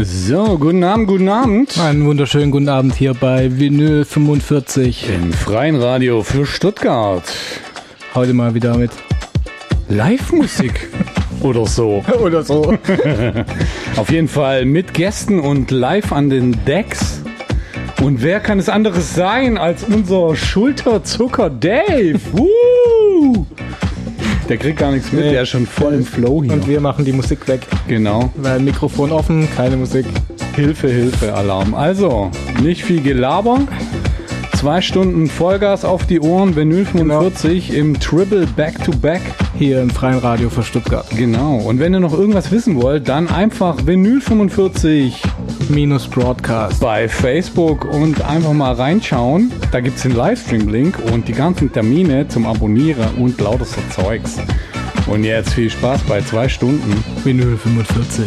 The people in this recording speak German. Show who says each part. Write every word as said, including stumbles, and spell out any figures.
Speaker 1: So, guten Abend, guten Abend.
Speaker 2: Einen wunderschönen guten Abend hier bei Vinyl fünfundvierzig.
Speaker 1: Im freien Radio für Stuttgart.
Speaker 2: Heute mal wieder mit
Speaker 1: Live-Musik. Oder so.
Speaker 2: Oder so.
Speaker 1: Auf jeden Fall mit Gästen und live an den Decks. Und wer kann es anderes sein als unser Schulterzucker Dave? Woo! Der kriegt gar nichts mit, nee. Der ist schon voll im Flow hier.
Speaker 2: Und wir machen die Musik weg.
Speaker 1: Genau.
Speaker 2: Weil Mikrofon offen, keine Musik.
Speaker 1: Hilfe, Hilfe, Alarm. Also, nicht viel Gelaber. Zwei Stunden Vollgas auf die Ohren, Vinyl fünfundvierzig genau. Im Triple Back-to-Back.
Speaker 2: Hier im freien Radio für Stuttgart.
Speaker 1: Genau. Und wenn ihr noch irgendwas wissen wollt, dann einfach Vinyl fünfundvierzig
Speaker 2: minus Broadcast
Speaker 1: bei Facebook und einfach mal reinschauen. Da gibt es den Livestream-Link und die ganzen Termine zum Abonnieren und lauter so Zeugs. Und jetzt viel Spaß bei zwei Stunden
Speaker 2: Vinyl fünfundvierzig.